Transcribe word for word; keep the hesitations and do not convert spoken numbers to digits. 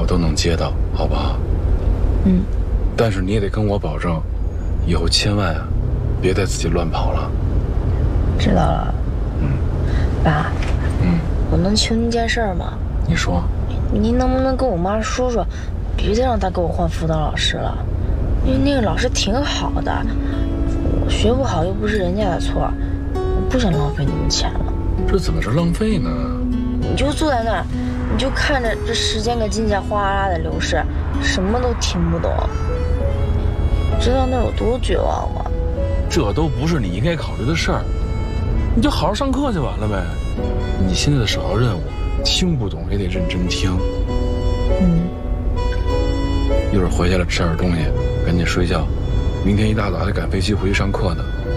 都能接到，好不好？ 嗯。 但是你也得跟我保证，以后千万啊，别再自己乱跑了。 知道了。 嗯。 爸。 嗯。 我能求您件事儿吗？ 你说。 您能不能跟我妈说说，别再让她给我换辅导老师了，因为那个老师挺好的，我学不好又不是人家的错，我不想浪费你们钱了。 这怎么是浪费呢？ 你就坐在那儿，你就看着这时间跟金钱哗啦啦的流逝，什么都听不懂，知道那有多绝望吗？ 这都不是你应该考虑的事儿，你就好好上课就完了呗。你现在的首要任务，听不懂也得认真听。 嗯。 一会儿回去了吃点东西，赶紧睡觉，明天一大早还得赶飞机回去上课呢。